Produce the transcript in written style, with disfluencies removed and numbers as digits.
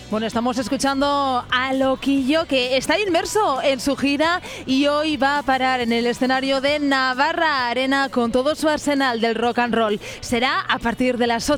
Bueno, estamos escuchando a Loquillo, que está inmerso en su gira y hoy va a parar en el escenario de Navarra Arena con todo su arsenal del rock and roll. Será a partir de las 8.